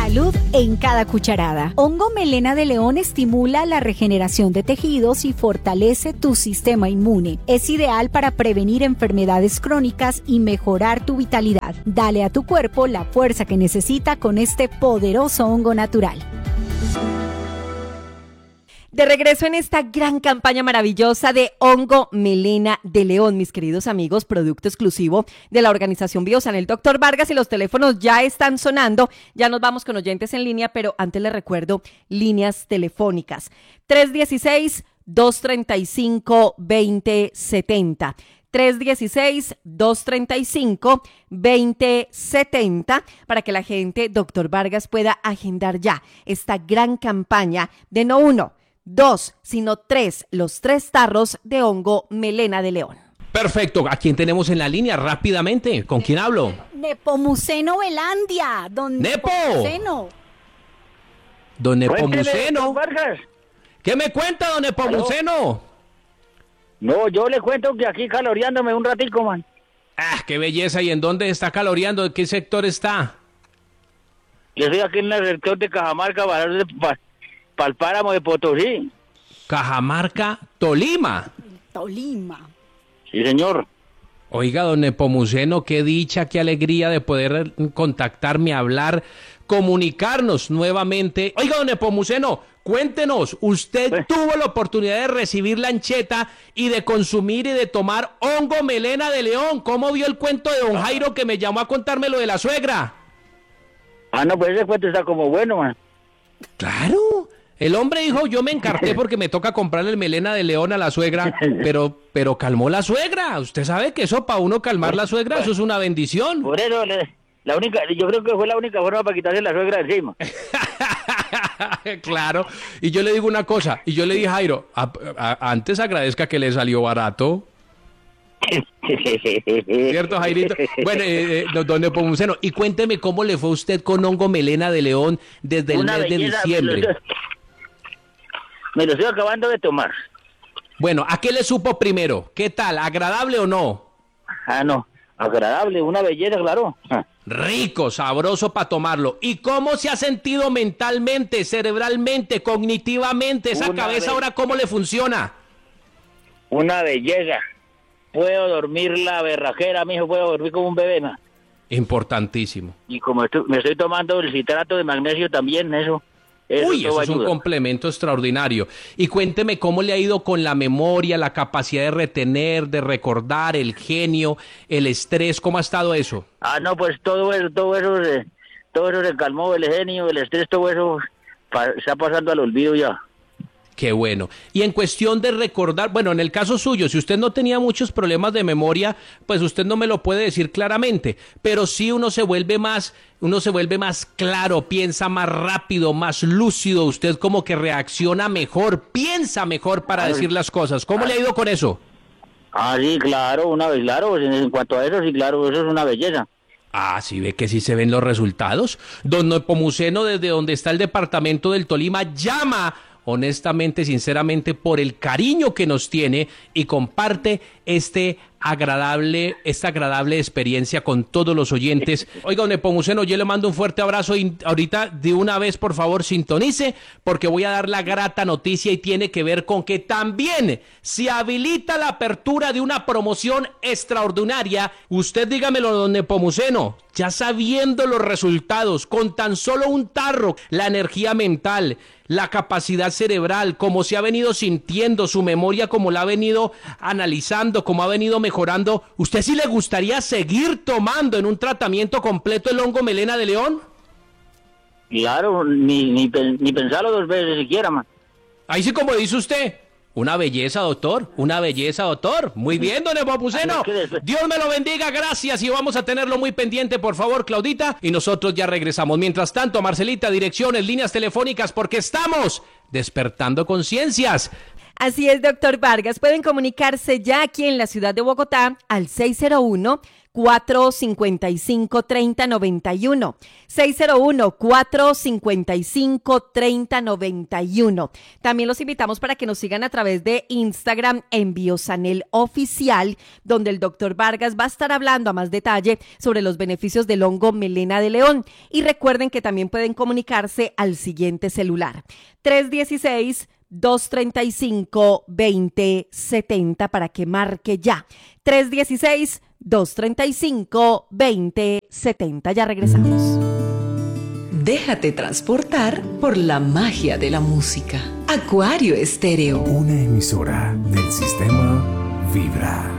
Salud en cada cucharada. Hongo melena de león estimula la regeneración de tejidos y fortalece tu sistema inmune. Es ideal para prevenir enfermedades crónicas y mejorar tu vitalidad. Dale a tu cuerpo la fuerza que necesita con este poderoso hongo natural. De regreso en esta gran campaña maravillosa de Hongo Melena de León, mis queridos amigos, producto exclusivo de la organización Biosan, el Dr. Vargas, y los teléfonos ya están sonando. Ya nos vamos con oyentes en línea, pero antes les recuerdo líneas telefónicas. 316-235-2070. 316-235-2070 para que la gente, Dr. Vargas, pueda agendar ya esta gran campaña de no 1, 2, sino 3, los 3 tarros de hongo melena de león. Perfecto, ¿a quién tenemos en la línea? Rápidamente, ¿con quién hablo? Nepomuceno Velandia, don ¡Nepo! Nepomuceno. Don Nepomuceno. Cuénteme, Vargas. ¿Qué me cuenta, don Nepomuceno? No, yo le cuento que aquí caloreándome un ratico, man. Ah, qué belleza. ¿Y en dónde está caloreando? ¿En qué sector está? Yo estoy aquí en el sector de Cajamarca, para el páramo de Potosí. Cajamarca, Tolima. Tolima. Sí, señor. Oiga, don Nepomuceno, qué dicha, qué alegría de poder contactarme, hablar, comunicarnos nuevamente. Oiga, don Nepomuceno, cuéntenos, usted tuvo la oportunidad de recibir la ancheta y de consumir y de tomar hongo melena de león. ¿Cómo vio el cuento de don Jairo que me llamó a contarme lo de la suegra? Ah, no, pues ese cuento está como bueno, man. Claro. El hombre dijo, yo me encarté porque me toca comprarle el melena de león a la suegra, pero calmó la suegra. Usted sabe que eso para uno calmar la suegra, eso es una bendición. Por eso, yo creo que fue la única forma para quitarle la suegra encima. Claro, y yo le digo una cosa, y yo le dije, Jairo, antes agradezca que le salió barato. ¿Cierto, Jairito? Bueno, don Nepomuceno, y cuénteme cómo le fue a usted con hongo melena de león desde el mes de diciembre. Me lo estoy acabando de tomar. Bueno, ¿a qué le supo primero? ¿Qué tal? ¿Agradable o no? Ah, no, agradable, una belleza, claro. Rico, sabroso para tomarlo. ¿Y cómo se ha sentido mentalmente, cerebralmente, cognitivamente? ¿Esa cabeza ahora cómo le funciona? Una belleza. Puedo dormir la berrajera, mijo, puedo dormir como un bebé, man. Importantísimo. Y como me estoy tomando el citrato de magnesio también, eso Uy, eso es ayuda. un complemento extraordinario. Y cuénteme cómo le ha ido con la memoria, la capacidad de retener, de recordar, el genio, el estrés, ¿cómo ha estado eso? Ah, no, pues todo eso se calmó, el genio, el estrés, todo eso está pasando al olvido ya. Qué bueno. Y en cuestión de recordar, bueno, en el caso suyo, si usted no tenía muchos problemas de memoria, pues usted no me lo puede decir claramente, pero sí uno se vuelve más claro, piensa más rápido, más lúcido, usted como que reacciona mejor, piensa mejor para decir las cosas. ¿Cómo le ha ido con eso? Ah, sí, claro, claro, en cuanto a eso, sí, claro, eso es una belleza. Ah, sí ve que sí se ven los resultados. Don Nepomuceno, desde donde está el departamento del Tolima, llama honestamente, sinceramente, por el cariño que nos tiene y comparte esta agradable experiencia con todos los oyentes. Oiga, don Nepomuceno, yo le mando un fuerte abrazo y ahorita de una vez, por favor, sintonice, porque voy a dar la grata noticia y tiene que ver con que también se habilita la apertura de una promoción extraordinaria. Usted dígamelo, don Nepomuceno, ya sabiendo los resultados, con tan solo un tarro, la energía mental, la capacidad cerebral, cómo se ha venido sintiendo, su memoria, cómo la ha venido analizando, cómo ha venido mejorando. ¿Usted sí le gustaría seguir tomando en un tratamiento completo el hongo melena de león? Claro, ni pensarlo 2 veces siquiera, man. Ahí sí, como dice usted. Una belleza, doctor. Una belleza, doctor. Muy bien, don Nepomuceno. Dios me lo bendiga, gracias. Y vamos a tenerlo muy pendiente, por favor, Claudita. Y nosotros ya regresamos. Mientras tanto, Marcelita, direcciones, líneas telefónicas, porque estamos despertando conciencias. Así es, doctor Vargas. Pueden comunicarse ya aquí en la ciudad de Bogotá al 601 601-455-3091. 601-455-3091. También los invitamos para que nos sigan a través de Instagram en Biosanel Oficial, donde el doctor Vargas va a estar hablando a más detalle sobre los beneficios del hongo melena de león. Y recuerden que también pueden comunicarse al siguiente celular: 316-235-2070 para que marque ya. 316-235-2070. Ya regresamos. Déjate transportar por la magia de la música. Acuario Estéreo. Una emisora del sistema Vibra.